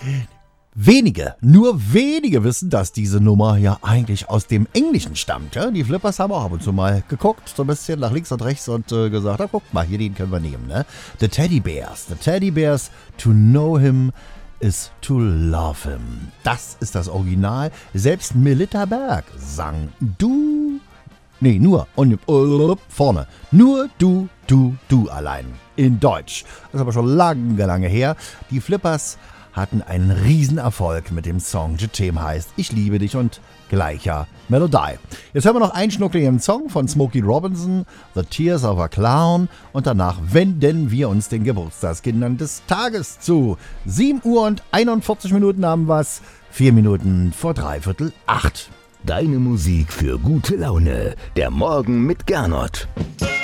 Nur wenige wissen, dass diese Nummer ja eigentlich aus dem Englischen stammt. Ja? Die Flippers haben auch ab und zu mal geguckt, so ein bisschen nach links und rechts und gesagt, guckt mal, hier, den können wir nehmen. Ne? The Teddy Bears, to know him is to love him. Das ist das Original. Selbst Melitta Berg sang vorne. Nur du allein. In Deutsch. Das ist aber schon lange her. Die Flippers hatten einen Riesenerfolg mit dem Song Je t'aime heißt Ich liebe dich und gleicher Melodie. Jetzt hören wir noch einen schnuckligen Song von Smokey Robinson, The Tears of a Clown, und danach wenden wir uns den Geburtstagskindern des Tages zu. 7 Uhr und 41 Minuten haben wir's, 4 Minuten vor 7:45. Deine Musik für gute Laune, der Morgen mit Gernot.